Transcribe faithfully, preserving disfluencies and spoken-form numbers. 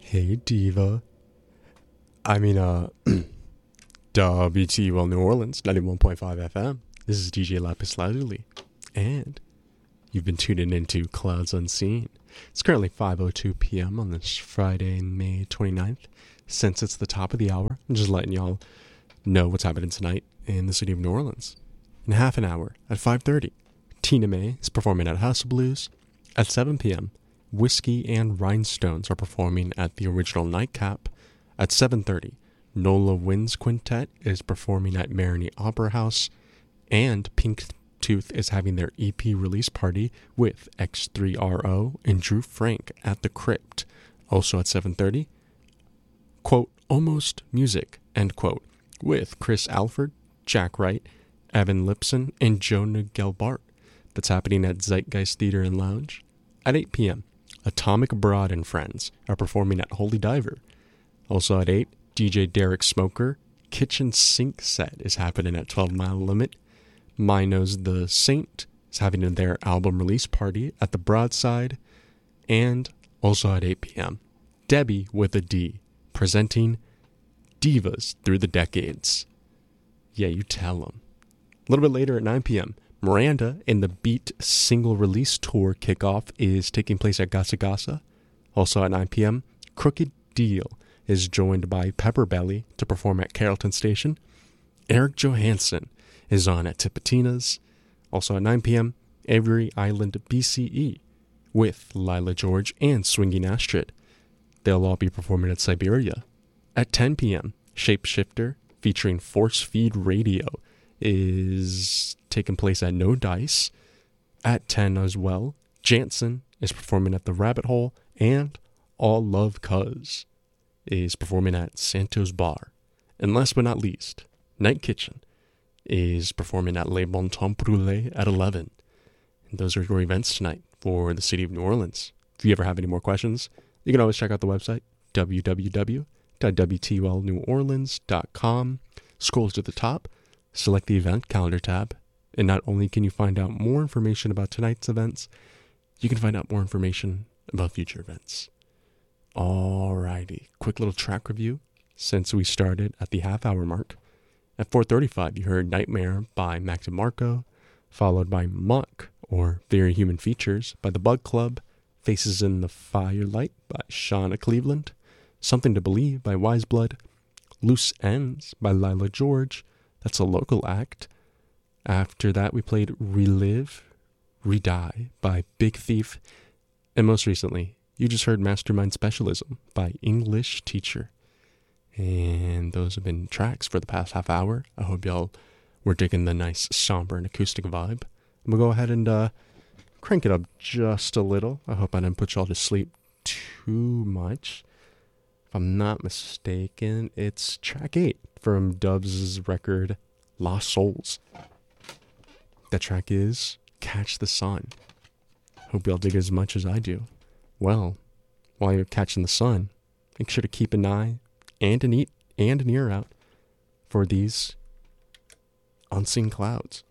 Hey, Diva. I mean, uh, W T U L New Orleans, ninety-one point five F M. This is D J Lapis Lazuli. And you've been tuning into Clouds Unseen. It's currently five oh two p.m. on this Friday, May twenty-ninth. Since it's the top of the hour, I'm just letting y'all know what's happening tonight in the city of New Orleans. In half an hour, at five thirty, Tina May is performing at House of Blues. At seven p.m., Whiskey and Rhinestones are performing at the Original Nightcap. At seven thirty, Nola Winds Quintet is performing at Marigny Opera House. And Pink Tooth is having their E P release party with X three R O and Drew Frank at the Crypt. Also at seven thirty, quote, Almost Music, end quote, with Chris Alford, Jack Wright, Evan Lipson, and Jonah Gelbart. That's happening at Zeitgeist Theater and Lounge. At eight p.m., Atomic Broad and Friends are performing at Holy Diver. Also at eight, D J Derek Smoker, Kitchen Sink Set is happening at twelve Mile Limit. Minos the Saint is having their album release party at the Broadside. And also at eight p.m., Debbie with a D, presenting Divas Through the Decades. Yeah, you tell them. A little bit later at nine p.m., Miranda and the Beat single release tour kickoff is taking place at Gasa Gasa. Also at nine p.m., Crooked Deal is joined by Pepper Belly to perform at Carrollton Station. Eric Johansson is on at Tipitina's. Also at nine p.m., Avery Island B C E with Lila George and Swinging Astrid. They'll all be performing at Siberia. At ten p.m., Shapeshifter featuring Force Feed Radio is taking place at No Dice. At ten as well, Jansen is performing at the Rabbit Hole, and All Love Cuz is performing at Santos Bar. And last but not least, Night Kitchen is performing at Le Bon Temps Brûlé at eleven. And those are your events tonight for the city of New Orleans. If you ever have any more questions, you can always check out the website, w w w dot w t u l new orleans dot com. Scroll to the top, select the event calendar tab, and not only can you find out more information about tonight's events, you can find out more information about future events. Alrighty, quick little track review since we started at the half hour mark. At four thirty-five, you heard Nightmare by Mac DeMarco, followed by Muck, or Very Human Features, by The Bug Club, Faces in the Firelight by Shauna Cleveland, Something to Believe by Wiseblood, Loose Ends by Lila George, that's a local act. After that, we played Relive, Redie by Big Thief, and most recently, you just heard Mastermind Specialism by English Teacher. And those have been tracks for the past half hour. I hope y'all were digging the nice somber and acoustic vibe. I'm going to go ahead and uh, crank it up just a little. I hope I didn't put y'all to sleep too much. If I'm not mistaken, it's track eight from Dubs' record Lost Souls. That track is Catch the Sun. Hope y'all dig it as much as I do. Well, while you're catching the sun, make sure to keep an eye and an, eat, and an ear out for these unseen clouds.